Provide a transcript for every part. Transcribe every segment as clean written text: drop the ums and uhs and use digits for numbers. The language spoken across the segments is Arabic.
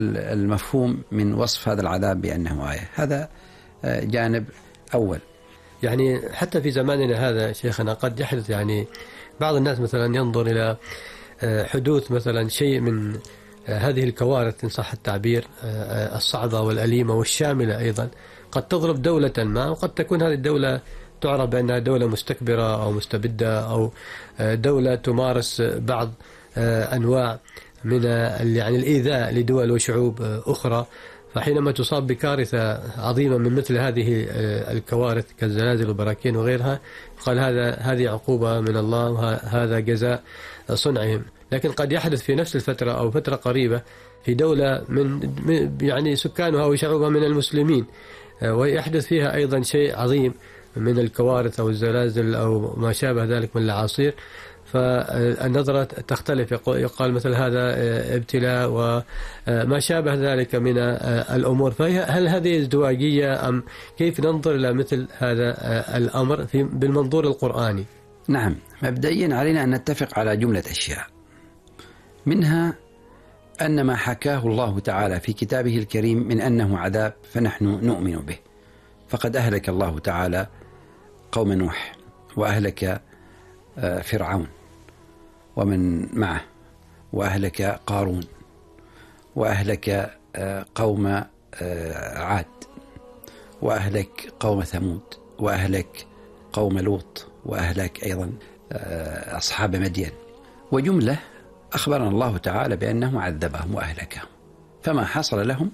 المفهوم من وصف هذا العذاب بأنه آية. هذا جانب أول. يعني حتى في زماننا هذا شيخنا قد يحدث يعني بعض الناس مثلا ينظر إلى حدوث مثلا شيء من هذه الكوارث إن صح التعبير الصعبة والأليمة والشاملة أيضا، قد تضرب دولة ما، وقد تكون هذه الدولة تعرف بأنها دولة مستكبرة أو مستبدة أو دولة تمارس بعض أنواع من يعني الإيذاء لدول وشعوب أخرى. فحينما تصاب بكارثة عظيمة من مثل هذه الكوارث كالزلازل والبراكين وغيرها، قال هذه عقوبة من الله وهذا جزاء صنعهم. لكن قد يحدث في نفس الفترة أو فترة قريبة في دولة من يعني سكانها وشعوبها من المسلمين، ويحدث فيها أيضا شيء عظيم من الكوارث أو الزلازل أو ما شابه ذلك من الأعاصير، فالنظرة تختلف. يقال مثل هذا ابتلاء وما شابه ذلك من الأمور. فهل هذه ازدواجية أم كيف ننظر إلى مثل هذا الأمر بالمنظور القرآني؟ نعم، مبدئيا علينا أن نتفق على جملة أشياء، منها أن ما حكاه الله تعالى في كتابه الكريم من أنه عذاب فنحن نؤمن به. فقد أهلك الله تعالى قوم نوح، وأهلك فرعون ومن معه، وأهلك قارون، وأهلك قوم عاد، وأهلك قوم ثمود، وأهلك قوم لوط، وأهلك أيضا أصحاب مدين. وجملة أخبرنا الله تعالى بأنه عذبهم وأهلكهم، فما حصل لهم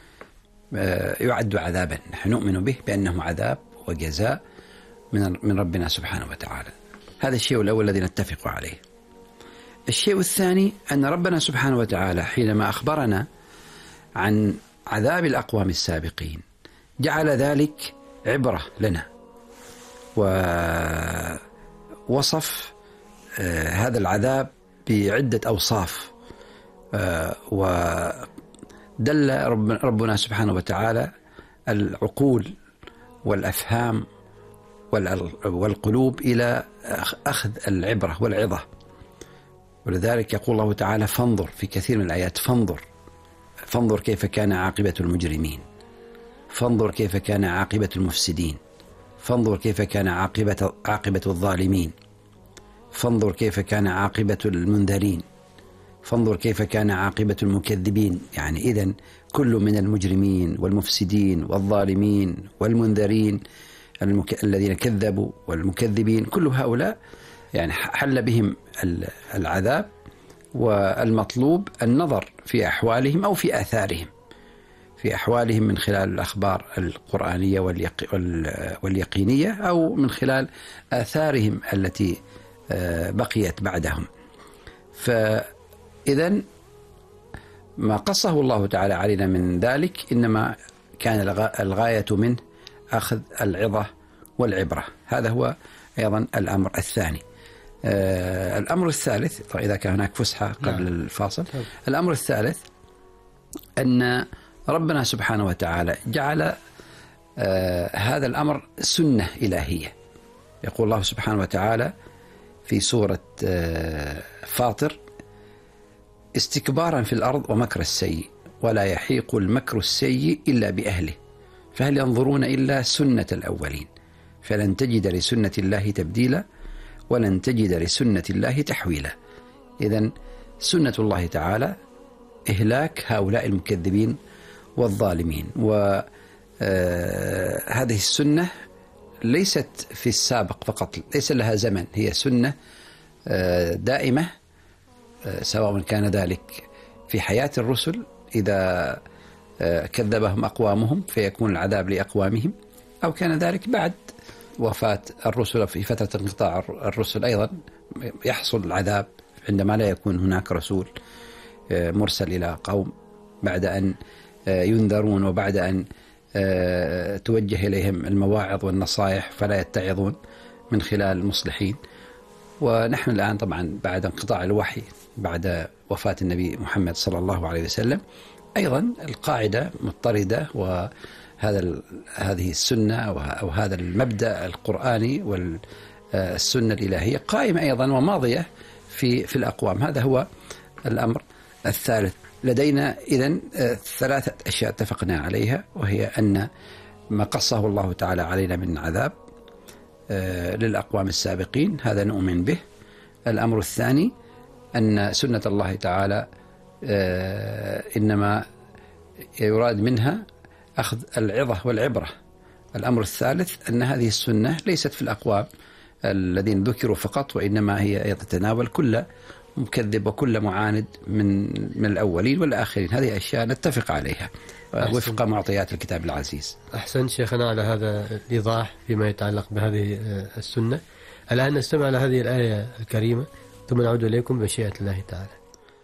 يعد عذابا، نحن نؤمن به بأنه عذاب وجزاء من ربنا سبحانه وتعالى. هذا الشيء الأول الذي نتفق عليه. الشيء الثاني أن ربنا سبحانه وتعالى حينما أخبرنا عن عذاب الأقوام السابقين جعل ذلك عبرة لنا، ووصف هذا العذاب بعدة أوصاف، ودل ربنا سبحانه وتعالى العقول والأفهام والقلوب إلى أخذ العبرة والعظة. ولذلك يقول الله تعالى فانظر في كثير من الآيات، فانظر كيف كان عاقبة المجرمين، فانظر كيف كان عاقبة المفسدين، فانظر كيف كان عاقبة الظالمين، فانظر كيف كان عاقبة المنذرين، فانظر كيف كان عاقبة المكذبين. يعني إذن كل من المجرمين والمفسدين والظالمين والمنذرين الذين كذبوا والمكذبين، كل هؤلاء يعني حل بهم العذاب، والمطلوب النظر في أحوالهم أو في آثارهم، في أحوالهم من خلال الأخبار القرآنية واليقينية، أو من خلال آثارهم التي بقيت بعدهم. فإذن ما قصه الله تعالى علينا من ذلك إنما كان الغاية منه أخذ العظة والعبرة. هذا هو أيضا الأمر الثاني. الأمر الثالث، إذا كان هناك فسحة قبل الفاصل، الأمر الثالث أن ربنا سبحانه وتعالى جعل هذا الأمر سنة إلهية. يقول الله سبحانه وتعالى في سورة فاطر استكبارا في الأرض ومكر السيء ولا يحيق المكر السيء إلا بأهله فهل ينظرون إلا سنة الأولين فلن تجد لسنة الله تبديلا ولن تجد لسنة الله تحويلا. إذن سنة الله تعالى إهلاك هؤلاء المكذبين والظالمين، وهذه السنة ليست في السابق فقط، ليس لها زمن، هي سنة دائمة، سواء كان ذلك في حياة الرسل إذا كذبهم أقوامهم فيكون العذاب لأقوامهم، أو كان ذلك بعد وفاة الرسل في فترة انقطاع الرسل أيضا يحصل العذاب عندما لا يكون هناك رسول مرسل إلى قوم بعد أن ينذرون وبعد أن توجه إليهم المواعظ والنصائح فلا يتعظون من خلال المصلحين. ونحن الآن طبعا بعد انقطاع الوحي بعد وفاة النبي محمد صلى الله عليه وسلم أيضا القاعدة مضطردة، وهذه السنة أو هذا المبدأ القرآني والسنة الإلهية قائمة أيضا وماضية في الأقوام. هذا هو الأمر الثالث لدينا إذن 3 أشياء اتفقنا عليها، وهي أن ما قصه الله تعالى علينا من عذاب للأقوام السابقين هذا نؤمن به. الأمر الثاني أن سنة الله تعالى إنما يراد منها أخذ العظة والعبرة. الأمر الثالث أن هذه السنة ليست في الأقوام الذين ذكروا فقط، وإنما هي تتناول كل مكذب وكل معاند من الأولين والآخرين. هذه أشياء نتفق عليها وفق معطيات الكتاب العزيز. أحسن شيخنا على هذا الإيضاح فيما يتعلق بهذه السنة. الآن نستمع إلى هذه الآية الكريمة ثم نعود إليكم بمشيئة الله تعالى.